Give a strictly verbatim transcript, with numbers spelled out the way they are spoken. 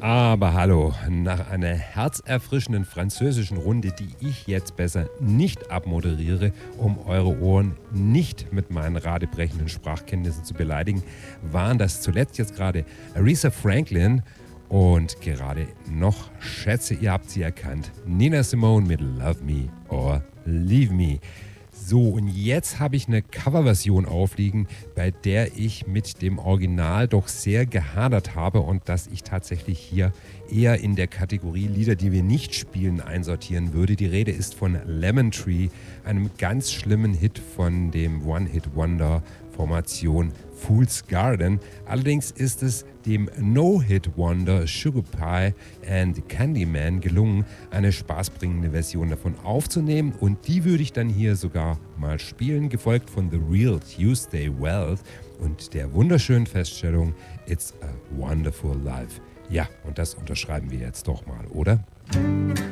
Aber hallo, nach einer herzerfrischenden französischen Runde, die ich jetzt besser nicht abmoderiere, um eure Ohren nicht mit meinen radebrechenden Sprachkenntnissen zu beleidigen, waren das zuletzt jetzt gerade Aretha Franklin und gerade noch, schätze, ihr habt sie erkannt, Nina Simone mit Love Me or Leave Me. So, und jetzt habe ich eine Coverversion aufliegen, bei der ich mit dem Original doch sehr gehadert habe und dass ich tatsächlich hier eher in der Kategorie Lieder, die wir nicht spielen, einsortieren würde. Die Rede ist von Lemon Tree, einem ganz schlimmen Hit von dem One-Hit-Wonder Formation Fool's Garden. Allerdings ist es dem No-Hit-Wonder Sugar Pie and Candyman gelungen, eine spaßbringende Version davon aufzunehmen, und die würde ich dann hier sogar mal spielen, gefolgt von The Real Tuesday Wealth und der wunderschönen Feststellung It's a Wonderful Life. Ja, und das unterschreiben wir jetzt doch mal, oder?